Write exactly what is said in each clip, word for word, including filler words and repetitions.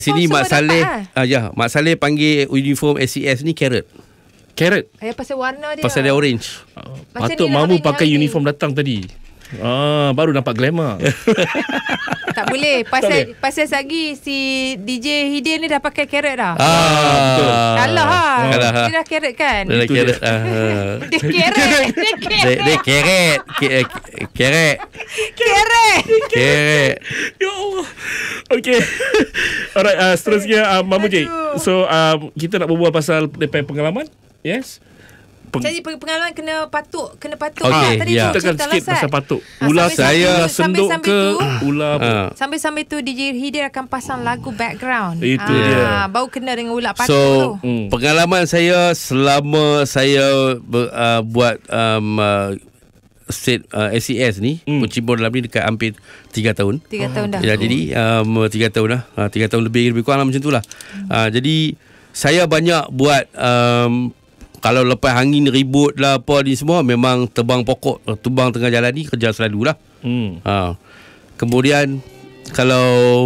Sini Oh, Mak semua Saleh, dapat, ah, ya, Mak Saleh panggil uniform S C S ni carrot. Carrot. Eh, pasal warna dia. Pasal dia orange. Macam Patut ni lah Mamu hari ni, pakai hari ni. uniform datang tadi. Ah, baru nampak glamour. Tak boleh. Pasal pasal Sagi si D J Hidin ni dah pakai carrot dah. Ah, betul. Kalah ha. Kalah, ha. Dia dah carrot kan? Dia dah Itu carrot. dia. Ah, Dia carrot. Dia Dia, carrot. dia carrot. Ca- Carrot. Carrot. Carrot. Ya Allah. Okay. Alright, uh, seterusnya uh, Mamu J. Aduh. So um, kita nak berbual pasal depan pengalaman. Yes. Peng- Jadi pengalaman kena patuk, kena patuk. Okey, Ah, tadi ya. tu Ceritakan cerita sikit Lasat. pasal patuk. Ah, Ular sambil- saya- ular senduk sambil-sambil ke tu- ular apa? Ah. Sambil-sambil tu D J Hidin akan pasang lagu background. Itu ah, dia. Baru kena dengan ulat patuk So tu. Hmm. pengalaman saya selama saya ber, uh, buat um, uh, state uh, S C S ni, Hmm. bercimpur dalam ni dekat hampir tiga tahun. Tiga tahun dah. Ya, jadi um, tiga tahun dah. Uh, tiga tahun lebih lebih kurang lah macam tu lah. Hmm. Uh, jadi saya banyak buat um, kalau lepas angin ribut lah apa ni semua, memang tebang pokok, tebang tengah jalan ni kerja selalu lah. Hmm. Ha. Kemudian kalau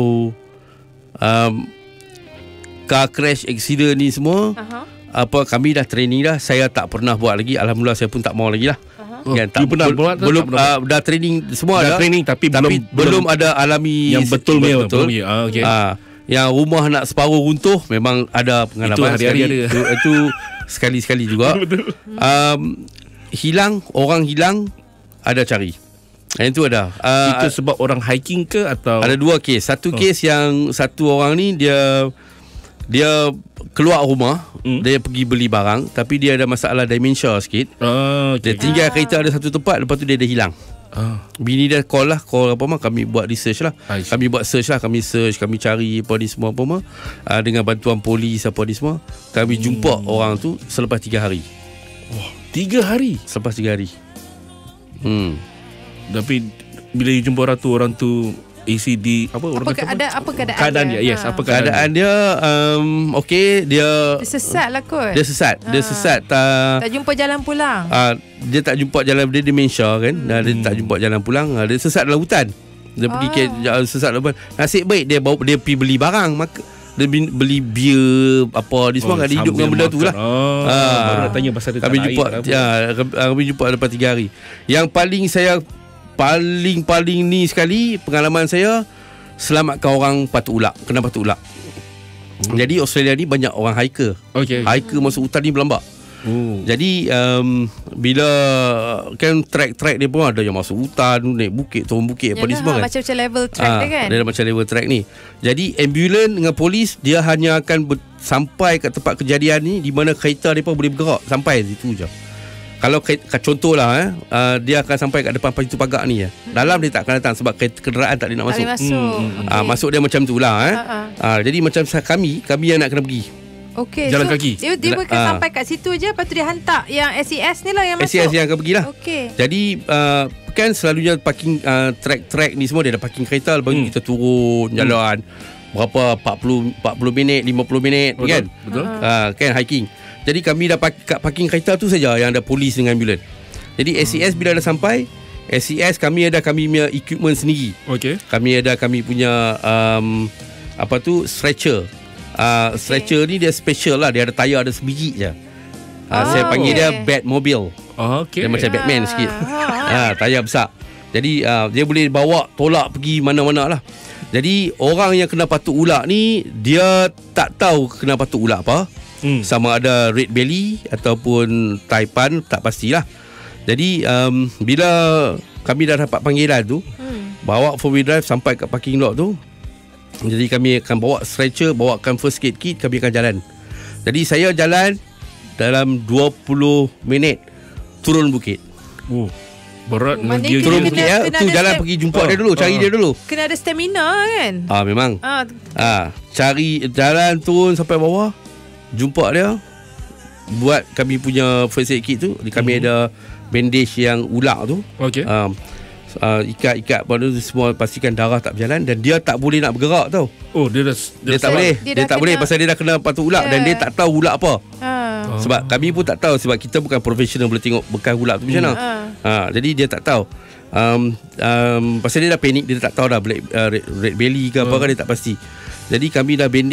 um, car crash accident ni semua, Aha. apa kami dah training dah. Saya tak pernah buat lagi. Alhamdulillah saya pun tak mau lagi lah. Oh, Kan, you pernah buat atau belum tak pernah uh, dah training semua Dah dah. training tapi tapi belum- belum, belum ada alami yang betul punya. betul. Belum, ah, okay. Ah, yang rumah nak separuh runtuh memang ada pengalaman. Itu hari-hari sekali. ada. Itu, itu sekali-sekali juga. Betul. Um, hilang, orang hilang, ada cari. Yang itu ada. Uh, Itu sebab orang hiking ke atau ada dua kes. Satu Oh. kes yang satu orang ni dia dia keluar rumah, Hmm. dia pergi beli barang tapi dia ada masalah dementia sikit. Ah, Dia okay. tinggal kereta ada satu tempat, lepas tu dia dah hilang. Ah. Bini dia call lah, call apa mah, kami buat research lah. I see. Kami buat search lah, kami search, kami cari apa ni semua apa mah. Uh, dengan bantuan polis apa ni semua. Kami jumpa Hmm. orang tu selepas tiga hari. Tiga hari. Selepas tiga hari. Hmm. Tapi bila you jumpa orang tu, orang tu A C D apa orang Apa kata keadaan, apa keadaan, keadaan dia? Yes, Ha. apa keadaan, Keadaan dia um, okey, dia Dia sesat lah kot. dia sesat, dia Ha. sesat tak Tak jumpa jalan pulang. uh, dia tak jumpa jalan, dia dementia kan. Hmm. Dia tak jumpa jalan pulang, uh, dia sesat dalam hutan. Dia pergi ke uh, sesat dalam hutan. Nasib baik dia bawa dia pergi beli barang, maka dia bin- beli beer apa di semua, kan dia hidup dengan benda tu lah. Oh, Ah. baru nak tanya pasal dia Kami tak jumpa air, apa. ya, kami jumpa lepas tiga hari. Yang paling saya paling-paling ni sekali pengalaman saya, selamatkan orang patuk ulak, kena patuk ulak. Hmm. Jadi Australia ni banyak orang hiker. Okey. Hiker masuk hutan ni berlambak. Oh. Jadi um, bila kan track-track dia pun ada yang masuk hutan, naik bukit, turun bukit, apa ni Yalah, semua kan. macam-macam level track Ah, dia kan. Dia ada macam level track ni. Jadi ambulans dengan polis dia hanya akan ber- sampai kat tempat kejadian ni di mana kereta mereka boleh bergerak sampai situ je. Kalau kereta, contohlah eh, uh, dia akan sampai kat depan pintu pagar ni ya. Dalam dia tak akan datang sebab kereta, kenderaan tak boleh nak Tak masuk. boleh masuk. Hmm, Okay. Ah, masuk dia macam tu lah eh. Ha, ha. Ah, jadi macam sa- kami, kami yang nak kena pergi. Okey. Jalan so, kaki? Dia, dia Jalan- bukan ah. sampai kat situ je, lepas tu dia hantar yang S C S ni lah yang S C S masuk. yang akan pergilah. Okey. Jadi uh, kan selalunya parking uh, track-track ni semua dia ada parking kereta, lepas tu Hmm. kita turun jalan berapa empat puluh empat puluh minit, lima puluh minit. Betul, Kan betul. uh, kan hiking. Jadi kami dah park, kat parking kereta tu saja yang ada polis dengan ambulans. Jadi S C S bila dah sampai, S C S kami ada kami punya equipment sendiri. Okey. Kami ada kami punya um, apa tu stretcher. Uh, stretcher ni dia special lah, dia ada tayar ada sebiji je. Uh, Oh, saya panggil okey. dia Batmobile. Oh, okey. Dia macam Batman sikit. ha. Ha, tayar besar. Jadi uh, dia boleh bawa tolak pergi mana-mana lah. Jadi orang yang kena patuk ulak ni, dia tak tahu kena patuk ulak apa. Hmm. Sama ada red belly ataupun taipan, tak pastilah. Jadi um, bila kami dah dapat panggilan tu, Hmm. bawa four wheel drive sampai kat parking lot tu. Jadi kami akan bawa stretcher, bawakan first aid kit, kami akan jalan. Jadi saya jalan dalam dua puluh minit turun bukit. Oh, berat dengan Maknanya dia. kena- Turun kena- bukit ya. kena Tu ada jalan step. pergi jumpa Oh, dia dulu, cari oh. dia dulu. Kena ada stamina kan. Ah memang. Ah, Ah, cari jalan turun sampai bawah, jumpa dia. Buat kami punya first aid kit tu, kami Mhm. ada bandage yang ulak tu. Okey. Um, uh, ikat-ikat pada tu semua, pastikan darah tak berjalan dan dia tak boleh nak bergerak tau. Oh, dia dah Dia, tak So, boleh. dia Dia, dah tak boleh kena- pasal dia dah kena patuk ulak dan Yeah. dia tak tahu ulak apa. ha. Oh. Sebab kami pun tak tahu, sebab kita bukan profesional boleh tengok bekas ulak tu macam mana. Ha. Ha, jadi dia tak tahu. um, um, pasal dia dah panik, dia tak tahu dah black, uh, red, red belly ke apa Hmm. kan, dia tak pasti. Jadi kami dah bandage